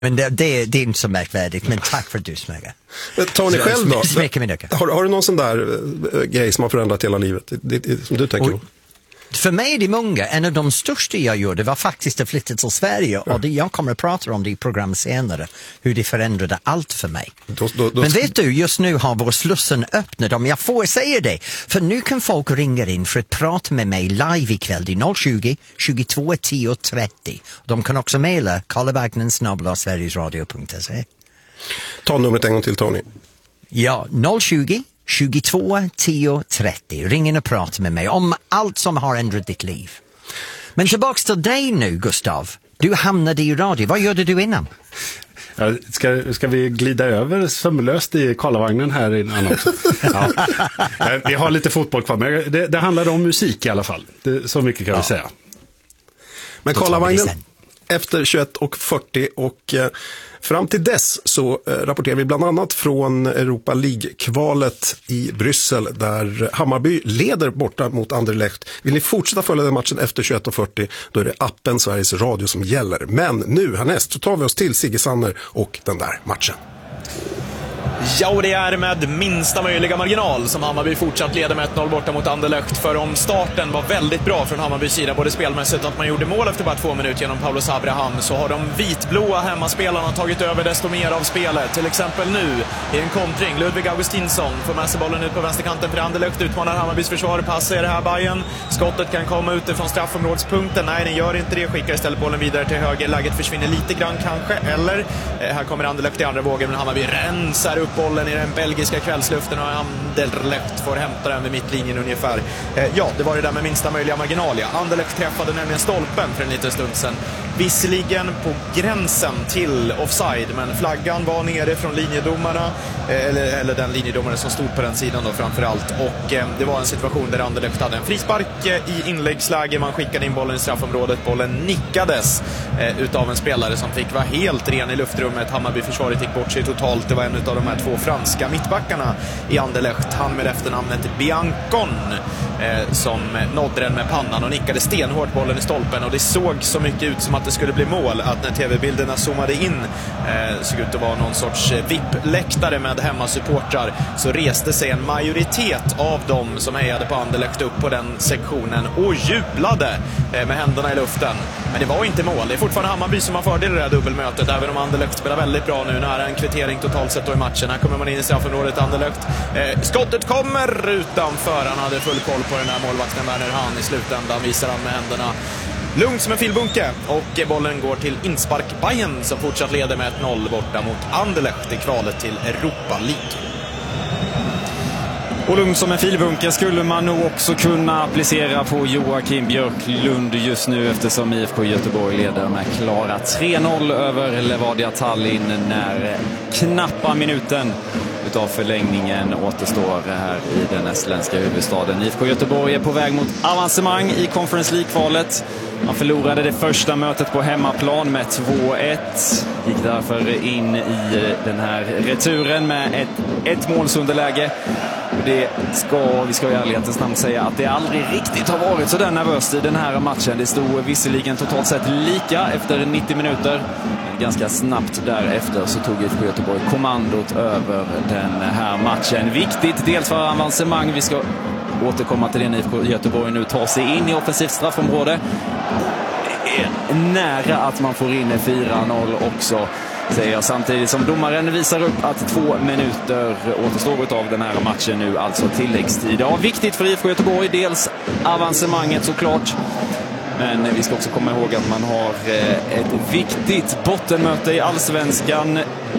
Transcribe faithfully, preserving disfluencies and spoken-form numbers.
Men det, det, det är inte så märkvärdigt, men tack för att du smögar. Tony Så, själv då? Har, har du någon sån där uh, grej som har förändrat hela livet? Det, det, som du tänker på? För mig är det många. En av de största jag gjorde var faktiskt att flytta till Sverige. Ja. Och det, jag kommer att prata om det i program senare. Hur det förändrade allt för mig. Då, då, då... Men vet du, just nu har vår slussen öppnat. Om jag får säga det. För nu kan folk ringa in för att prata med mig live ikväll. Det är noll tjugo, tjugotvå, tio, trettio. De kan också mejla karlavagnen snabel-a sverigesradio punkt se. Ta numret en gång till, Tony. Ja, noll tjugo, tjugotvå, tio, trettio. Ring in och prata med mig om allt som har ändrat ditt liv. Men tillbaks till dig nu, Gustav. Du hamnade i radio. Vad gjorde du innan? Ja, ska, ska vi glida över sömlöst i Karlavagnen här innan också? Ja. Vi har lite fotboll kvar, men det, det handlade om musik i alla fall. Det, så mycket kan ja. vi säga. Men Karlavagnen efter tjugoett och fyrtio och eh, fram till dess så eh, rapporterar vi bland annat från Europa League-kvalet i Bryssel där Hammarby leder borta mot Anderlecht. Vill ni fortsätta följa den matchen efter tjugoett och fyrtio, då är det appen Sveriges Radio som gäller. Men nu härnäst så tar vi oss till Sigge Sanner och den där matchen. Ja, och det är med minsta möjliga marginal som Hammarby fortsatt leder med ett noll borta mot Anderlecht. För om starten var väldigt bra från Hammarbys sida, både spelmässigt att man gjorde mål efter bara två minuter genom Paulus Abraham, så har de vitblåa hemmaspelarna tagit över desto mer av spelet. Till exempel nu i en kontring. Ludvig Augustinsson får med sig bollen ut på vänsterkanten för Anderlecht, utmanar Hammarbys försvar, passar det här Bayern. Skottet kan komma utifrån straffområdespunkten. Nej, den gör inte det. Skickar istället bollen vidare till höger. Läget försvinner lite grann kanske. Eller, eh, här kommer Anderlecht i andra vågen, men Hammarby rensar upp bollen i den belgiska kvällsluften och Anderlecht får hämta den vid mittlinjen ungefär. Eh, ja, det var det där med minsta möjliga marginal. Ja. Anderlecht träffade nämligen stolpen för en liten stund sedan. Visserligen på gränsen till offside, men flaggan var nere från linjedomarna, eh, eller, eller den linjedomare som stod på den sidan då framförallt. Och eh, det var en situation där Anderlecht hade en frispark eh, i inläggsläge. Man skickade in bollen i straffområdet. Bollen nickades eh, utav en spelare som fick vara helt ren i luftrummet. Hammarby-försvaret gick bort sig totalt. Det var en av de här två franska mittbackarna i Anderlecht, han med efternamnet Biancon, eh, som nådde den med pannan och nickade stenhårt bollen i stolpen. Och det såg så mycket ut som att det skulle bli mål att när tv-bilderna zoomade in eh, såg ut att vara någon sorts V I P-läktare med hemmasupportrar, så reste sig en majoritet av dem som hejade på Anderlecht upp på den sektionen och jublade eh, med händerna i luften. Men det var inte mål. Det är fortfarande Hammarby som har fördel i det här dubbelmötet, även om Anderlecht spelar väldigt bra nu. Nära en kvittering totalt sett då i matchen. Här kommer man in i straffområdet, Anderlecht. Eh, skottet kommer utanför. Han hade full koll på den här målvakten Werner Hahn. I slutändan visar han med händerna lugnt som en filbunke, och bollen går till inspark Bayern som fortsatt leder med ett noll borta mot Anderlecht i kvalet till Europa League. Och lugnt som en filbunke skulle man nog också kunna applicera på Joakim Björklund just nu, eftersom I F K Göteborg leder med klara tre noll över Levadia Tallinn när knappa minuten utav förlängningen återstår här i den estländska huvudstaden. I F K Göteborg är på väg mot avancemang i Conference League-kvalet. Man förlorade det första mötet på hemmaplan med två ett. Gick därför in i den här returen med ett ett målsunderläge. Det ska, vi ska i ärlighetens namn säga att det aldrig riktigt har varit så där nervöst i den här matchen. Det stod visserligen totalt sett lika efter nittio minuter. Ganska snabbt därefter så tog I F K Göteborg kommandot över den här matchen. Viktigt dels för avancemang. Vi ska återkomma till det när I F K Göteborg nu tar sig in i offensivt straffområde. Det är nära att man får in fyra noll också, säger jag, samtidigt som domaren visar upp att två minuter återstår av den här matchen nu, alltså tilläggstid. Ja, viktigt för I F K Göteborg, dels avancemanget såklart, men vi ska också komma ihåg att man har ett viktigt bottenmöte i Allsvenskan